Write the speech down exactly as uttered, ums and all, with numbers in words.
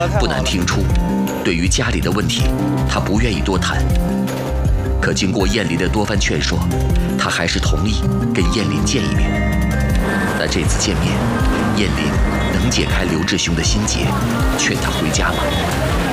不难听出，对于家里的问题，他不愿意多谈。可经过燕林的多番劝说，他还是同意跟燕林见一面。但这次见面，燕林能解开刘志雄的心结，劝他回家吗？